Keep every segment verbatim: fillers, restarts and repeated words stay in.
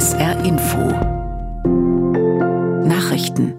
S R Info Nachrichten.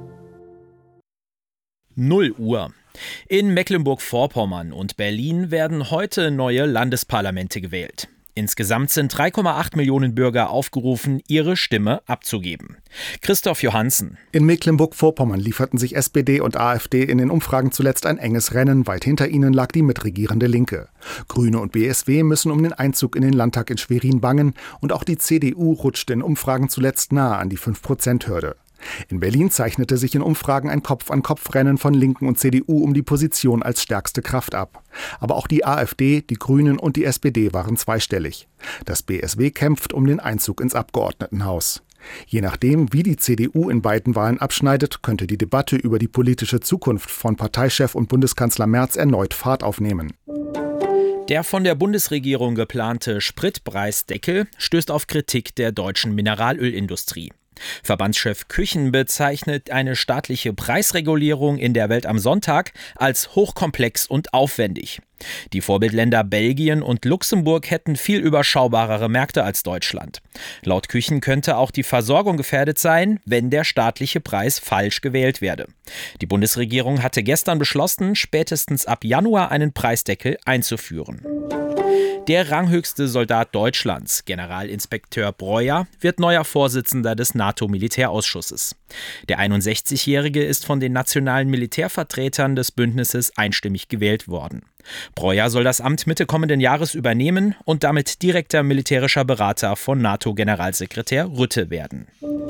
null Uhr. In Mecklenburg-Vorpommern und Berlin werden heute neue Landesparlamente gewählt. Insgesamt sind drei Komma acht Millionen Bürger aufgerufen, ihre Stimme abzugeben. Christoph Johansen. In Mecklenburg-Vorpommern lieferten sich S P D und AfD in den Umfragen zuletzt ein enges Rennen. Weit hinter ihnen lag die mitregierende Linke. Grüne und B S W müssen um den Einzug in den Landtag in Schwerin bangen. Und auch die C D U rutscht in Umfragen zuletzt nahe an die fünf Prozent Hürde. In Berlin zeichnete sich in Umfragen ein Kopf-an-Kopf-Rennen von Linken und C D U um die Position als stärkste Kraft ab. Aber auch die AfD, die Grünen und die S P D waren zweistellig. Das B S W kämpft um den Einzug ins Abgeordnetenhaus. Je nachdem, wie die C D U in beiden Wahlen abschneidet, könnte die Debatte über die politische Zukunft von Parteichef und Bundeskanzler Merz erneut Fahrt aufnehmen. Der von der Bundesregierung geplante Spritpreisdeckel stößt auf Kritik der deutschen Mineralölindustrie. Verbandschef Küchen bezeichnet eine staatliche Preisregulierung in der Welt am Sonntag als hochkomplex und aufwendig. Die Vorbildländer Belgien und Luxemburg hätten viel überschaubarere Märkte als Deutschland. Laut Küchen könnte auch die Versorgung gefährdet sein, wenn der staatliche Preis falsch gewählt werde. Die Bundesregierung hatte gestern beschlossen, spätestens ab Januar einen Preisdeckel einzuführen. Der ranghöchste Soldat Deutschlands, Generalinspekteur Breuer, wird neuer Vorsitzender des NATO-Militärausschusses. Der einundsechzigjährige ist von den nationalen Militärvertretern des Bündnisses einstimmig gewählt worden. Breuer soll das Amt Mitte kommenden Jahres übernehmen und damit direkter militärischer Berater von NATO-Generalsekretär Rutte werden.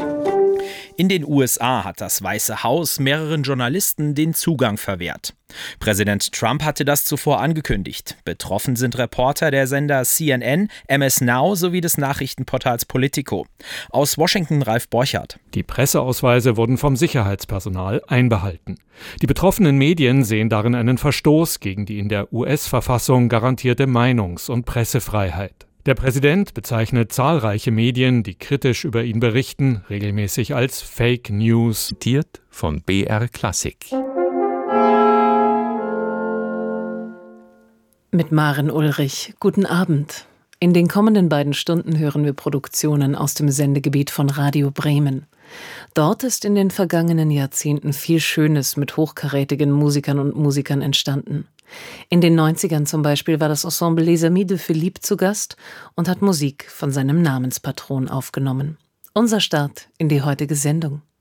In den U S A hat das Weiße Haus mehreren Journalisten den Zugang verwehrt. Präsident Trump hatte das zuvor angekündigt. Betroffen sind Reporter der Sender C N N, M S Now sowie des Nachrichtenportals Politico. Aus Washington Ralf Borchardt. Die Presseausweise wurden vom Sicherheitspersonal einbehalten. Die betroffenen Medien sehen darin einen Verstoß gegen die in der U S-Verfassung garantierte Meinungs- und Pressefreiheit. Der Präsident bezeichnet zahlreiche Medien, die kritisch über ihn berichten, regelmäßig als Fake News. Zitiert von B R Klassik. Mit Maren Ulrich. Guten Abend. In den kommenden beiden Stunden hören wir Produktionen aus dem Sendegebiet von Radio Bremen. Dort ist in den vergangenen Jahrzehnten viel Schönes mit hochkarätigen Musikern und Musikern entstanden. In den neunzigern zum Beispiel war das Ensemble Les Amis de Philippe zu Gast und hat Musik von seinem Namenspatron aufgenommen. Unser Start in die heutige Sendung.